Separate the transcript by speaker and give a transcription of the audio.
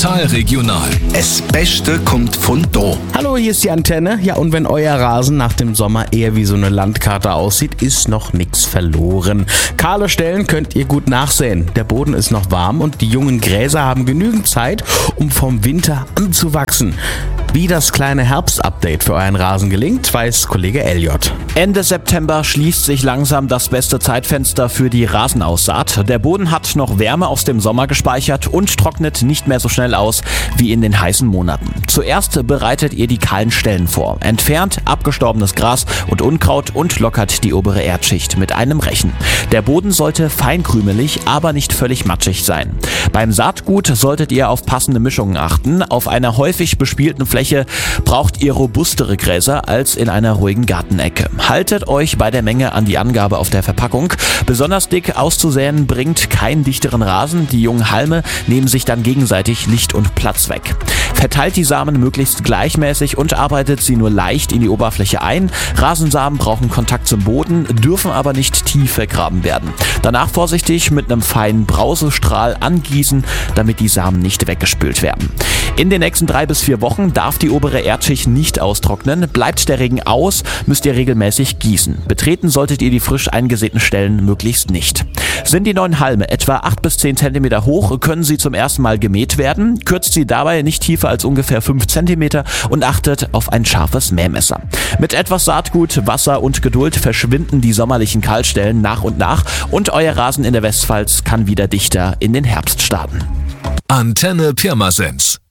Speaker 1: Total regional.
Speaker 2: Das Beste kommt von da.
Speaker 3: Hallo, hier ist die Antenne. Ja, und wenn euer Rasen nach dem Sommer eher wie so eine Landkarte aussieht, ist noch nichts verloren. Kahle Stellen könnt ihr gut nachsehen. Der Boden ist noch warm und die jungen Gräser haben genügend Zeit, um vom Winter anzuwachsen. Wie das kleine Herbstupdate für euren Rasen gelingt, weiß Kollege Elliot.
Speaker 4: Ende September schließt sich langsam das beste Zeitfenster für die Rasenaussaat. Der Boden hat noch Wärme aus dem Sommer gespeichert und trocknet nicht mehr so schnell aus wie in den heißen Monaten. Zuerst bereitet ihr die kahlen Stellen vor, entfernt abgestorbenes Gras und Unkraut und lockert die obere Erdschicht mit einem Rechen. Der Boden sollte feinkrümelig, aber nicht völlig matschig sein. Beim Saatgut solltet ihr auf passende Mischungen achten. Auf einer häufig bespielten Fläche braucht ihr robustere Gräser als in einer ruhigen Gartenecke. Haltet euch bei der Menge an die Angabe auf der Verpackung. Besonders dick auszusäen bringt keinen dichteren Rasen. Die jungen Halme nehmen sich dann gegenseitig Licht und Platz weg. Verteilt die Samen möglichst gleichmäßig und arbeitet sie nur leicht in die Oberfläche ein. Rasensamen brauchen Kontakt zum Boden, dürfen aber nicht tief vergraben werden. Danach vorsichtig mit einem feinen Brausestrahl angießen, damit die Samen nicht weggespült werden. In den nächsten 3 bis 4 Wochen darf die obere Erdschicht nicht austrocknen. Bleibt der Regen aus, müsst ihr regelmäßig gießen. Betreten solltet ihr die frisch eingesäten Stellen möglichst nicht. Sind die neuen Halme etwa 8 bis 10 cm hoch, können sie zum ersten Mal gemäht werden. Kürzt sie dabei nicht tiefer als ungefähr 5 cm und achtet auf ein scharfes Mähmesser. Mit etwas Saatgut, Wasser und Geduld verschwinden die sommerlichen Kahlstellen nach und euer Rasen in der Westpfalz kann wieder dichter in den Herbst starten.
Speaker 1: Antenne Pirmasens.